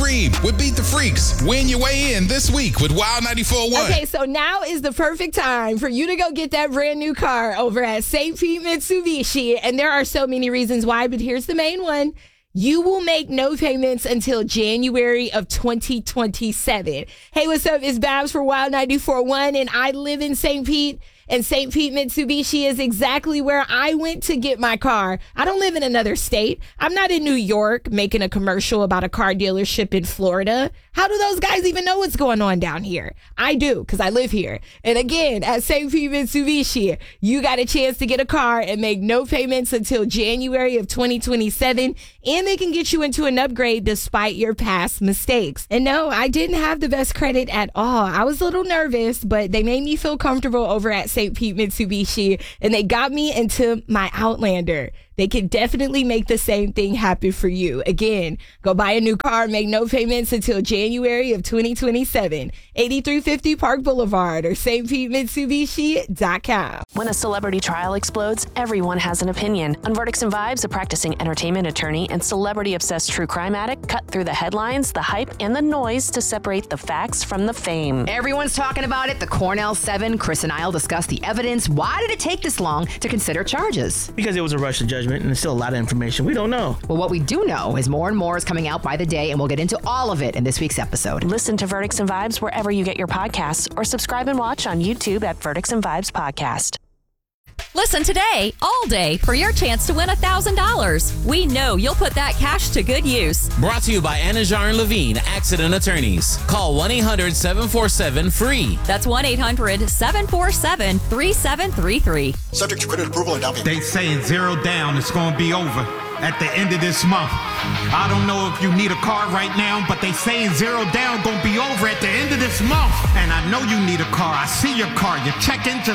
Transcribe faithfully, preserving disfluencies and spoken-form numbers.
Cream with Beat the Freaks. Win your way in this week with Wild ninety-four point one. Okay, so now is the perfect time for you to go get that brand new car over at Saint Pete Mitsubishi. And there are so many reasons why, but here's the main one. You will make no payments until January of twenty twenty-seven. Hey, what's up? It's Babs for Wild ninety-four point one, and I live in Saint Pete. And Saint Pete Mitsubishi is exactly where I went to get my car. I don't live in another state. I'm not in New York making a commercial about a car dealership in Florida. How do those guys even know what's going on down here? I do, because I live here. And again, at Saint Pete Mitsubishi, you got a chance to get a car and make no payments until January of twenty twenty-seven. And they can get you into an upgrade despite your past mistakes. And no, I didn't have the best credit at all. I was a little nervous, but they made me feel comfortable over at Saint Pete Mitsubishi, and they got me into my Outlander. They can definitely make the same thing happen for you. Again, go buy a new car, make no payments until January of twenty twenty-seven. eighty-three fifty Park Boulevard or Saint Pete Mitsubishi dot com. When a celebrity trial explodes, everyone has an opinion. On Verdicts and Vibes, a practicing entertainment attorney and celebrity-obsessed true crime addict cut through the headlines, the hype, and the noise to separate the facts from the fame. Everyone's talking about it. The Cornell Seven. Chris and I'll discuss the evidence. Why did it take this long to consider charges? Because it was a rush to judgment, and there's still a lot of information we don't know. Well, what we do know is more and more is coming out by the day, and we'll get into all of it in this week's episode. Listen to Verdicts and Vibes wherever you get your podcasts, or subscribe and watch on YouTube at Verdicts and Vibes Podcast. Listen today, all day, for your chance to win one thousand dollars. We know you'll put that cash to good use. Brought to you by Anajar and Levine, Accident Attorneys. Call one eight hundred seven four seven free. That's one eight hundred seven four seven three seven three three. Subject to credit approval and down payment. They saying zero down, it's going to be over at the end of this month. I don't know if you need a car right now, but they saying zero down going to be over at the end of this month. And I know you need a car. I see your car. Your check engine